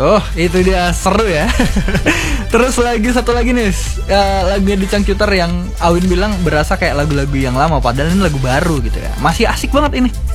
Oh, itu dia, seru ya. Terus satu lagi nih, lagu di Cangcuter yang Awin bilang berasa kayak lagu-lagu yang lama, padahal ini lagu baru gitu ya. Masih asik banget ini.